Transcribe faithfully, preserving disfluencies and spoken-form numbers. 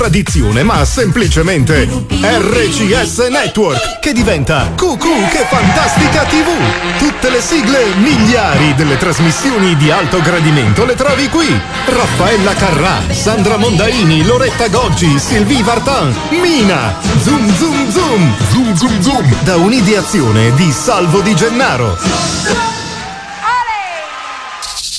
tradizione, ma semplicemente R C S Network, che diventa Cucù che fantastica tivù. Tutte le sigle miliari delle trasmissioni di alto gradimento le trovi qui. Raffaella Carrà, Sandra Mondaini, Loretta Goggi, Sylvie Vartan, Mina, Zoom Zoom Zoom, Zoom Zoom Zoom, da un'ideazione di Salvo Di Gennaro.